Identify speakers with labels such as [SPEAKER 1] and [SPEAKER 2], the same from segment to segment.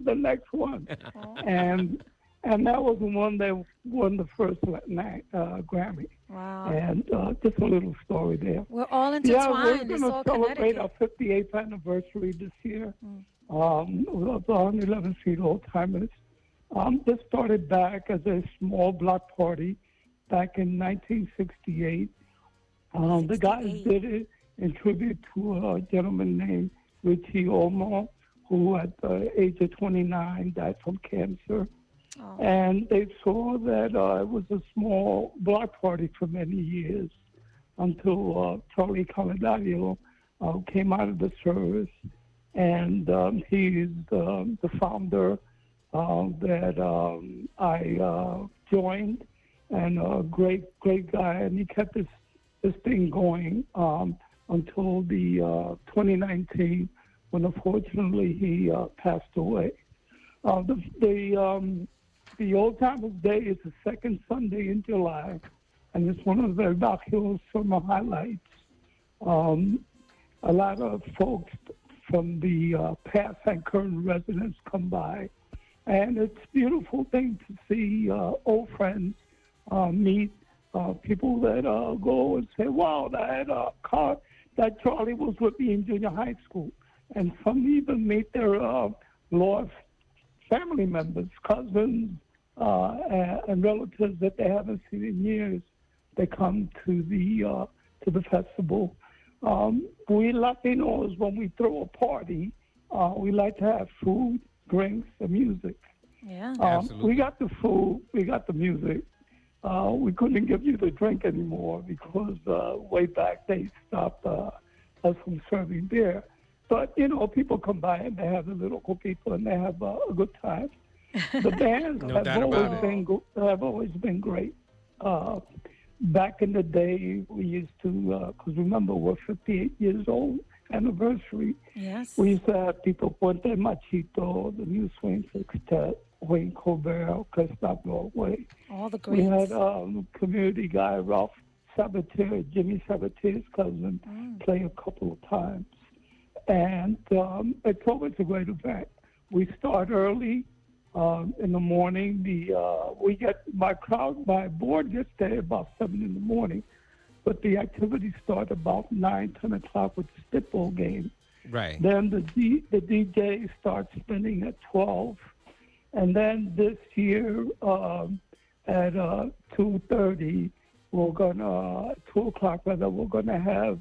[SPEAKER 1] the next one.
[SPEAKER 2] Oh,
[SPEAKER 1] And that was the one that won the first Grammy.
[SPEAKER 2] wow.
[SPEAKER 1] And just a little story there.
[SPEAKER 2] We're all
[SPEAKER 1] Yeah, we're
[SPEAKER 2] intertwined. It's
[SPEAKER 1] going
[SPEAKER 2] all
[SPEAKER 1] to celebrate
[SPEAKER 2] Connecticut.
[SPEAKER 1] our 58th anniversary this year.
[SPEAKER 2] Mm.
[SPEAKER 1] With the 111 Street Old Timers. This started back as a small block party back in 1968. The guys
[SPEAKER 2] 68.
[SPEAKER 1] did it in tribute to a gentleman named Richie Olmo, who at the age of 29 died from cancer.
[SPEAKER 2] Oh.
[SPEAKER 1] And they saw that it was a small block party for many years until Charlie Calidario came out of the service. And he's the founder that I joined, and a great guy. And he kept this thing going until the 2019, when unfortunately he passed away. The Old Timers Day is the second Sunday in July, and it's one of the Rock Hill summer highlights. A lot of folks from the past and current residents come by, and it's a beautiful thing to see old friends meet people that go and say, "Wow, that Charlie was with me in junior high school," and some even meet their lost family members, cousins, and relatives that they haven't seen in years. They come to the festival. We Latinos, when we throw a party, we like to have food, drinks, and music.
[SPEAKER 2] Yeah.
[SPEAKER 3] Absolutely.
[SPEAKER 1] We got the food, we got the music. We couldn't give you the drink anymore because way back they stopped us from serving beer. But, people come by and they have the local people and they have a good time. The bands
[SPEAKER 3] No doubt about it.
[SPEAKER 1] have always been great. Back in the day, we used to, because remember, we're 58 years old anniversary.
[SPEAKER 2] Yes.
[SPEAKER 1] We used to have people, Puente Machito, the New Swing Sextet, Wayne Colbert, Stop Broadway.
[SPEAKER 2] All the
[SPEAKER 1] We
[SPEAKER 2] greats.
[SPEAKER 1] had community guy, Ralph Sabatier, Jimmy Sabatier's cousin, play a couple of times. And it's always a great event. We start early in the morning. My board gets there about 7 in the morning, but the activities start about 9, 10 o'clock with the stickball game.
[SPEAKER 3] Right.
[SPEAKER 1] Then the DJ starts spinning at 12, and then this year at 2:30, we're gonna 2 o'clock rather. We're gonna have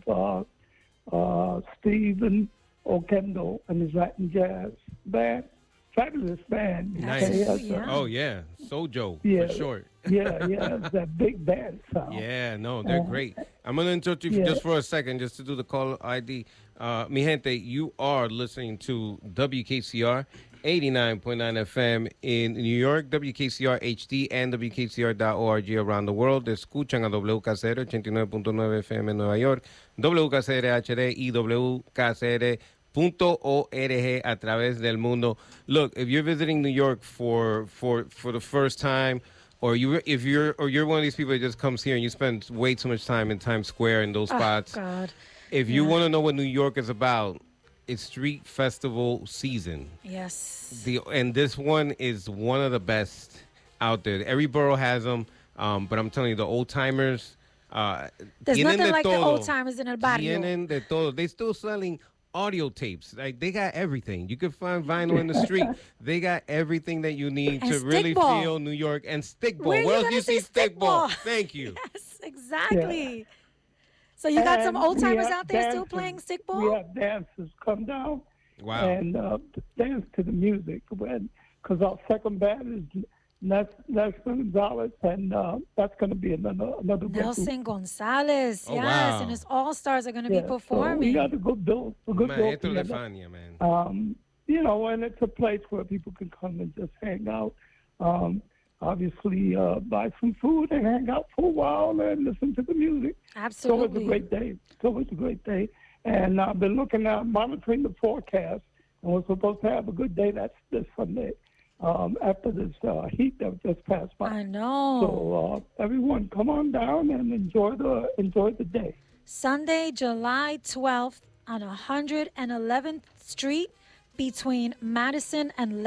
[SPEAKER 1] Stephen Okendo and his Latin Jazz Band. Fabulous band.
[SPEAKER 3] Nice.
[SPEAKER 1] He has
[SPEAKER 2] Yeah.
[SPEAKER 3] Oh, yeah. Sojo,
[SPEAKER 1] Yeah.
[SPEAKER 3] for short.
[SPEAKER 1] it's that big band sound.
[SPEAKER 3] Yeah, no, they're great. I'm going to interrupt you
[SPEAKER 1] Yeah.
[SPEAKER 3] just for a second, just to do the call ID. Mi gente, you are listening to WKCR 89.9 FM in New York, WKCR HD, and WKCR.org around the world. Escuchan a WKCR 89.9 FM en Nueva York, WKCR HD y WKCR.org a través del mundo. Look, if you're visiting New York for the first time, or you're one of these people that just comes here and you spend way too much time in Times Square and those spots.
[SPEAKER 2] God.
[SPEAKER 3] If you want to know what New York is about, it's street festival season.
[SPEAKER 2] Yes.
[SPEAKER 3] And this one is one of the best out there. Every borough has them, but I'm telling you, the old timers.
[SPEAKER 2] There's nothing like the old timers in el barrio.
[SPEAKER 3] Tienen de todo. They still selling audio tapes. Like, they got everything. You can find vinyl in the street. They got everything that you need
[SPEAKER 2] And
[SPEAKER 3] to really
[SPEAKER 2] stickball.
[SPEAKER 3] feel New York. And stickball.
[SPEAKER 2] Where
[SPEAKER 3] Where
[SPEAKER 2] you
[SPEAKER 3] else do you
[SPEAKER 2] gonna
[SPEAKER 3] see
[SPEAKER 2] see stickball?
[SPEAKER 3] stickball? Thank you.
[SPEAKER 2] Yes, exactly. So you got some
[SPEAKER 1] And
[SPEAKER 2] old
[SPEAKER 1] we
[SPEAKER 2] timers
[SPEAKER 1] have
[SPEAKER 2] out there still
[SPEAKER 1] dancers.
[SPEAKER 2] playing
[SPEAKER 1] We
[SPEAKER 2] stickball?
[SPEAKER 1] have dancers come down
[SPEAKER 3] Wow.
[SPEAKER 1] and dance to the music. Because our second band is Nelson Gonzalez, and that's going to be another good
[SPEAKER 2] Nelson Gonzalez,
[SPEAKER 3] Oh,
[SPEAKER 2] yes,
[SPEAKER 3] wow.
[SPEAKER 2] and his all-stars are going to
[SPEAKER 1] group.
[SPEAKER 2] be
[SPEAKER 1] So we
[SPEAKER 2] performing.
[SPEAKER 1] got a good bill
[SPEAKER 3] Maestro de
[SPEAKER 1] together.
[SPEAKER 3] Fania, man.
[SPEAKER 1] And it's a place where people can come and just hang out. Obviously, buy some food and hang out for a while and listen to the music. It's always a
[SPEAKER 2] Absolutely.
[SPEAKER 1] great day. It's always a great day. And I've been monitoring the forecast, and we're supposed to have a good day. That's this Sunday after this heat that just passed by.
[SPEAKER 2] I know.
[SPEAKER 1] So everyone, come on down and enjoy the day.
[SPEAKER 2] Sunday, July 12th on 111th Street between Madison and